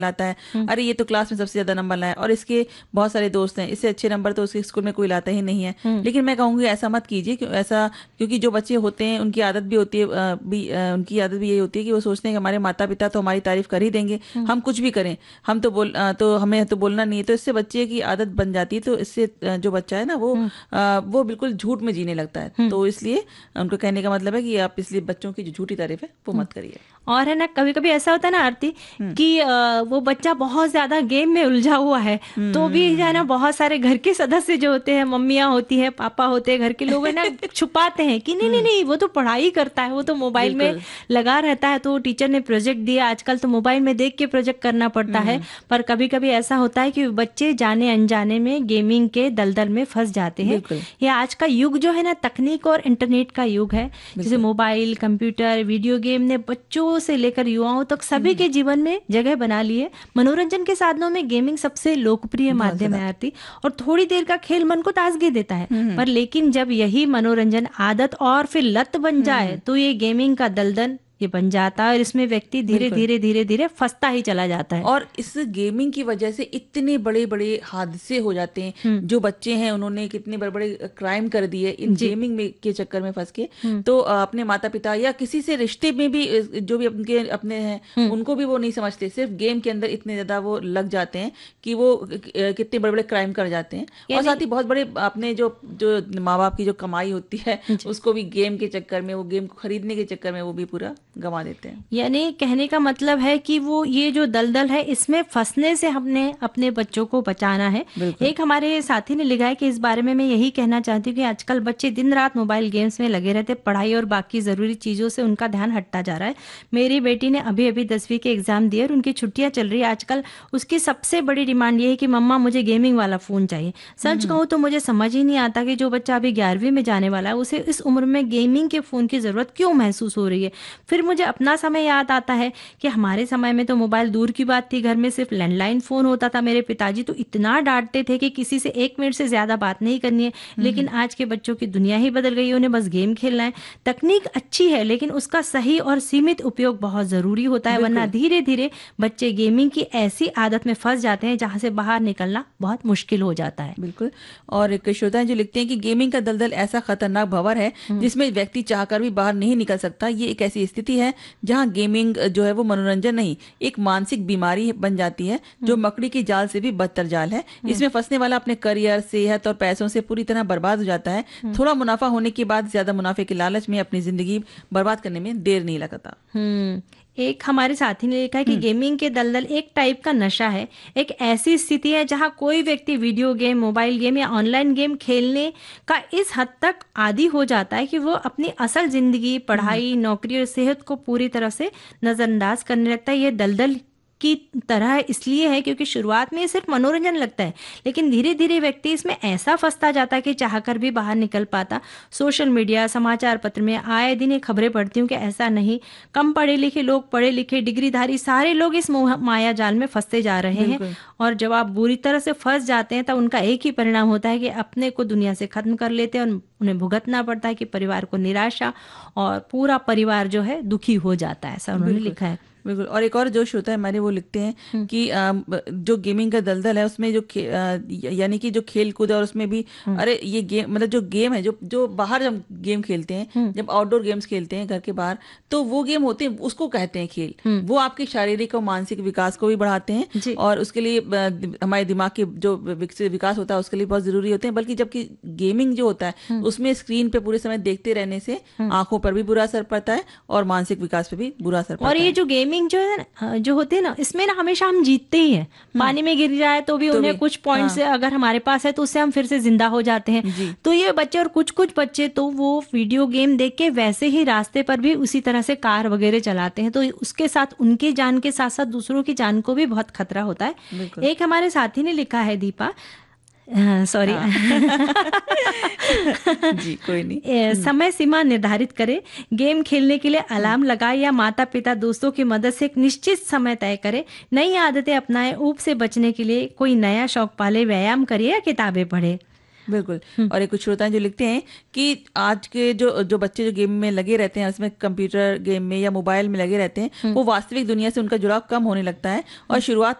लाता है, अरे ये तो क्लास में सबसे ज्यादा नंबर लाया और इसके बहुत सारे दोस्त हैं, इससे अच्छे नंबर तो उसके स्कूल में कोई लाता ही नहीं है। लेकिन मैं कहूंगी ऐसा मत कीजिए, क्योंकि जो बच्चे होते हैं उनकी आदत भी होती है, उनकी आदत भी यही होती है कि वो सोचते हैं कि हमारे माता पिता तो हमारी तारीफ कर ही देंगे, हम कुछ भी करें, हम तो हमें तो बोलना नहीं है। तो इससे बच्चे की आदत बन जाती है, तो इससे जो बच्चा है ना वो बिल्कुल झूठ में जीने लगता है। तो इसलिए उनको कहने का मतलब है कि आप इसलिए बच्चों की जो झूठी तारीफ है वो मत करिए। और है ना, कभी कभी ऐसा होता है ना आरती कि वो बच्चा बहुत ज्यादा गेम में उलझा हुआ है, तो भी है ना बहुत सारे घर के सदस्य जो होते हैं, मम्मियाँ होती है, पापा होते हैं, घर के लोग है ना छुपाते हैं कि नहीं नहीं नहीं वो तो पढ़ाई करता है, वो तो मोबाइल में लगा रहता है, तो टीचर ने प्रोजेक्ट दिया, आजकल तो मोबाइल में देख के प्रोजेक्ट करना पड़ता है। पर कभी कभी ऐसा होता है कि बच्चे जाने अनजाने में गेमिंग के दलदल में फंस जाते हैं। ये आज का युग जो है ना तकनीक और इंटरनेट का युग है, जैसे मोबाइल, कंप्यूटर, वीडियो गेम ने बच्चों से लेकर युवाओं तक सभी के जीवन में जगह बना ली है। मनोरंजन के साधनों में गेमिंग सबसे लोकप्रिय माध्यम है आरती, और थोड़ी देर का खेल मन को ताजगी देता है, पर लेकिन जब यही मनोरंजन आदत और फिर लत बन जाए तो ये गेमिंग का दलदल ये बन जाता है, और इसमें व्यक्ति धीरे धीरे धीरे धीरे फंसता ही चला जाता है। और इस गेमिंग की वजह से इतने बड़े बड़े हादसे हो जाते हैं। जो बच्चे हैं उन्होंने कितने बड़े बड़े क्राइम कर दिए इन गेमिंग में के चक्कर में फंस के। तो अपने माता पिता या किसी से रिश्ते में भी जो भी अपने हैं उनको भी वो नहीं समझते, सिर्फ गेम के अंदर इतने ज्यादा वो लग जाते हैं कि वो कितने बड़े बड़े क्राइम कर जाते हैं। और साथ ही बहुत बड़े अपने जो माँ बाप की जो कमाई होती है उसको भी गेम के चक्कर में, वो गेम को खरीदने के चक्कर में वो भी पूरा गंवा देते हैं। यानी कहने का मतलब है कि वो ये जो दलदल है इसमें फंसने से हमने अपने बच्चों को बचाना है। एक हमारे साथी ने लिखा है कि इस बारे में मैं यही कहना चाहती हूँ कि आजकल बच्चे दिन रात मोबाइल गेम्स में लगे रहते, पढ़ाई और बाकी जरूरी चीजों से उनका ध्यान हटता जा रहा है। मेरी बेटी ने अभी अभी 10वीं के एग्जाम दिए और उनकी छुट्टियां चल रही है। आजकल उसकी सबसे बड़ी डिमांड ये है कि मम्मा मुझे गेमिंग वाला फोन चाहिए। सच कहूँ तो मुझे समझ ही नहीं आता कि जो बच्चा अभी 11वीं में जाने वाला है उसे इस उम्र में गेमिंग के फोन की जरूरत क्यों महसूस हो रही है। फिर मुझे अपना समय याद आता है कि हमारे समय में तो मोबाइल दूर की बात थी, घर में सिर्फ लैंडलाइन फोन होता था। मेरे पिताजी तो इतना डांटते थे कि किसी से 1 मिनट से ज्यादा बात नहीं करनी है। लेकिन आज के बच्चों की दुनिया ही बदल गई है, उन्हें बस गेम खेलना है। तकनीक अच्छी है लेकिन उसका सही और सीमित उपयोग बहुत जरूरी होता है, वरना धीरे धीरे बच्चे गेमिंग की ऐसी आदत में फंस जाते हैं जहां से बाहर निकलना बहुत मुश्किल हो जाता है। बिल्कुल। और एक श्रोता जो लिखते हैं कि गेमिंग का दलदल ऐसा खतरनाक भंवर है जिसमें व्यक्ति चाहकर भी बाहर नहीं निकल सकता। ये एक ऐसी स्थिति है जहां गेमिंग जो है वो मनोरंजन नहीं, एक मानसिक बीमारी बन जाती है जो मकड़ी के जाल से भी बदतर जाल है। इसमें फंसने वाला अपने करियर, सेहत और पैसों से पूरी तरह बर्बाद हो जाता है। थोड़ा मुनाफा होने के बाद ज्यादा मुनाफे के लालच में अपनी जिंदगी बर्बाद करने में देर नहीं लगता। एक हमारे साथी ने लिखा है कि गेमिंग के दलदल एक टाइप का नशा है, एक ऐसी स्थिति है जहां कोई व्यक्ति वीडियो गेम, मोबाइल गेम या ऑनलाइन गेम खेलने का इस हद तक आदी हो जाता है कि वो अपनी असल जिंदगी, पढ़ाई, नौकरी और सेहत को पूरी तरह से नजरअंदाज करने लगता है। ये दलदल की तरह इसलिए है क्योंकि शुरुआत में ये सिर्फ मनोरंजन लगता है, लेकिन धीरे धीरे व्यक्ति इसमें ऐसा फंसता जाता है कि चाहकर भी बाहर निकल पाता। सोशल मीडिया, समाचार पत्र में आए दिन ये खबरें पढ़ती हूँ कि ऐसा नहीं, कम पढ़े लिखे लोग, पढ़े लिखे डिग्रीधारी सारे लोग इस माया जाल में फंसते जा रहे हैं। और जब आप बुरी तरह से फंस जाते हैं तब उनका एक ही परिणाम होता है कि अपने को दुनिया से खत्म कर लेते हैं, और उन्हें भुगतना पड़ता है कि परिवार को निराशा, और पूरा परिवार जो है दुखी हो जाता है। ऐसा उन्होंने लिखा है। बिल्कुल। और एक और जो श्रोता है हमारे वो लिखते हैं कि जो गेमिंग का दलदल है उसमें जो यानी कि जो खेल कूद है और उसमें भी अरे ये गेम मतलब जो गेम है जो बाहर जब गेम खेलते हैं, जब आउटडोर गेम्स खेलते हैं घर के बाहर, तो वो गेम होते हैं उसको कहते हैं खेल। वो आपके शारीरिक और मानसिक विकास को भी बढ़ाते हैं और उसके लिए हमारे दिमाग के जो विकास होता है उसके लिए बहुत जरूरी होते हैं। बल्कि जबकि गेमिंग जो होता है उसमें स्क्रीन पे पूरे समय देखते रहने से आंखों पर भी बुरा असर पड़ता है और मानसिक विकास पे भी बुरा असर पड़ता है। और ये जो गेमिंग जो होते हैं ना, इसमें ना हमेशा हम जीतते ही हैं। पानी में गिर जाए तो भी उन्हें कुछ पॉइंट से अगर हमारे पास है तो उससे हम फिर से जिंदा हो जाते हैं। तो ये बच्चे और कुछ कुछ बच्चे तो वो वीडियो गेम देख के वैसे ही रास्ते पर भी उसी तरह से कार वगैरह चलाते हैं, तो उसके साथ उनकी जान के साथ साथ दूसरों की जान को भी बहुत खतरा होता है। एक हमारे साथी ने लिखा है, दीपा, सॉरी जी कोई नहीं, समय सीमा निर्धारित करे, गेम खेलने के लिए अलार्म लगाए या माता पिता दोस्तों की मदद से एक निश्चित समय तय करे, नई आदतें अपनाए, ऊब से बचने के लिए कोई नया शौक पाले, व्यायाम करे या किताबें पढ़े। बिल्कुल। और एक कुछ श्रोता जो लिखते हैं कि आज के जो बच्चे जो गेम में लगे रहते हैं, उसमें कंप्यूटर गेम में या मोबाइल में लगे रहते हैं, वो वास्तविक दुनिया से उनका जुड़ाव कम होने लगता है और शुरुआत